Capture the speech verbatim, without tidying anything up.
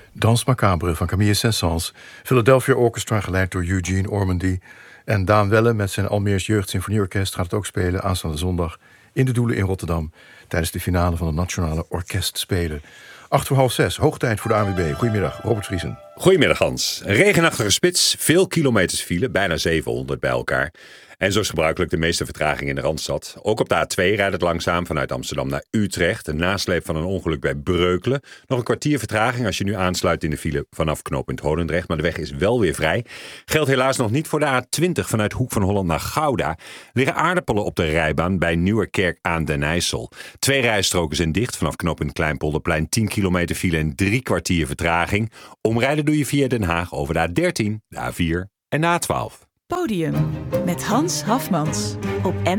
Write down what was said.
Danse Macabre van Camille Saint-Saëns. Philadelphia Orchestra, geleid door Eugene Ormandy. En Daan Welle met zijn Almeers Jeugd Symfonieorkest gaat het ook spelen aanstaande zondag in de Doelen in Rotterdam tijdens de finale van de Nationale Orkestspelen. Acht voor half zes, hoog tijd voor de A N W B. Goedemiddag, Robert Vriesen. Goedemiddag Hans. Een regenachtige spits, veel kilometers file, bijna zevenhonderd bij elkaar. En zoals gebruikelijk de meeste vertraging in de Randstad. Ook op de A twee rijdt het langzaam vanuit Amsterdam naar Utrecht. Een nasleep van een ongeluk bij Breukelen. Nog een kwartier vertraging als je nu aansluit in de file vanaf knooppunt Holendrecht. Maar de weg is wel weer vrij. Geldt helaas nog niet voor de A twintig vanuit Hoek van Holland naar Gouda. Er liggen aardappelen op de rijbaan bij Nieuwerkerk aan den IJssel. Twee rijstroken zijn dicht vanaf knooppunt Kleinpolderplein. tien kilometer file en drie kwartier vertraging. Omrijden doe je via Den Haag over de A dertien, de A vier en de A twaalf. Podium met Hans Hafmans op N